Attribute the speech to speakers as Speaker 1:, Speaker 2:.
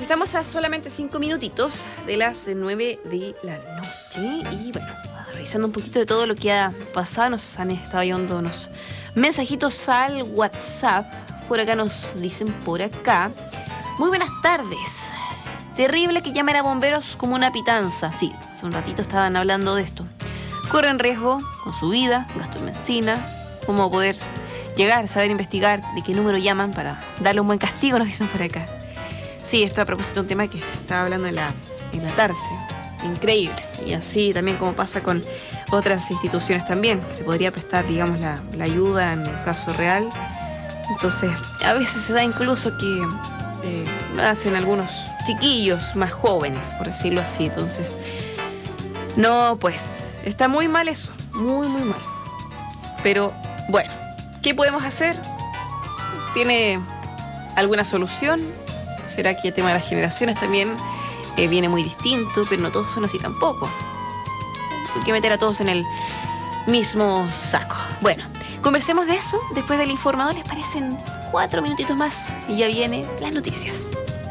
Speaker 1: Estamos a solamente 5 minutitos de las 9 de la noche y bueno, revisando un poquito de todo lo que ha pasado, nos han estado llegando unos mensajitos al WhatsApp. Por acá nos dicen por acá: muy buenas tardes. Terrible que llamen a bomberos como una pitanza. Sí, hace un ratito estaban hablando de esto. Corren riesgo con su vida, gasto en benzina, cómo poder llegar, saber investigar de qué número llaman para darle un buen castigo, nos dicen por acá. Sí, esto a propósito de un tema que estaba hablando en la Tarse. Increíble. Y así también como pasa con otras instituciones también, que se podría prestar, digamos, la ayuda en un caso real. Entonces, a veces se da incluso que lo hacen algunos chiquillos más jóvenes, por decirlo así. Entonces, no, pues, está muy mal eso. Muy, muy mal. Pero, bueno, ¿qué podemos hacer? ¿Tiene alguna solución? ¿Será que el tema de las generaciones también viene muy distinto? Pero no todos son así tampoco. Hay que meter a todos en el mismo saco. Bueno, conversemos de eso después del informador. ¿Les parecen 4 minutitos más? Y ya vienen las noticias.